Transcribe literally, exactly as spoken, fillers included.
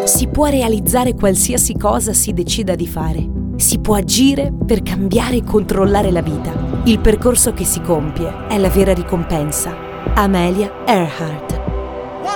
Si può realizzare qualsiasi cosa si decida di fare. Si può agire per cambiare e controllare la vita. Il percorso che si compie è la vera ricompensa. Amelia Earhart.